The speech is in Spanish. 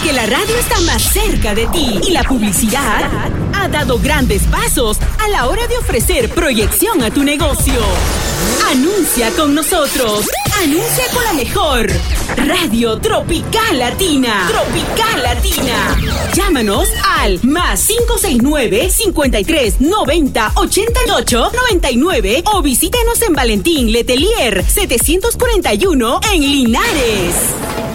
porque la radio está más cerca de ti y la publicidad ha dado grandes pasos a la hora de ofrecer proyección a tu negocio. Anuncia con nosotros. Anuncia con la mejor Radio Tropical Latina. Tropical Latina. Llámanos al +569 53 90 88 99 o visítenos en Valentín Letelier 741 en Linares.